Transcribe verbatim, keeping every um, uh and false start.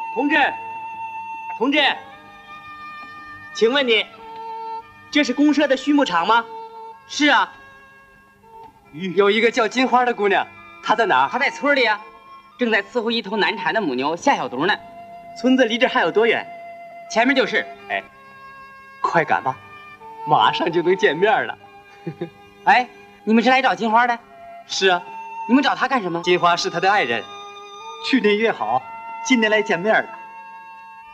同志，同志，请问你，这是公社的畜牧场吗？是啊。 有一个叫金花的姑娘，她在哪儿？ 她在村里啊，正在伺候一头难产的母牛下小犊呢。 村子离这还有多远？ 前面就是。 哎，快赶吧，马上就能见面了。 哎，你们是来找金花的？ 是啊。 你们找她干什么？ 金花是她的爱人，去年约好，今年来见面的。